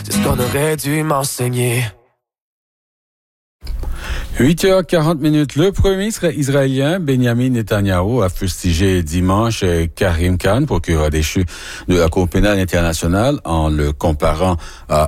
c'est ce qu'on aurait dû m'enseigner. 8h40. Le premier ministre israélien Benjamin Netanyahu a fustigé dimanche Karim Khan, procureur déchu de la Cour pénale internationale, en le comparant à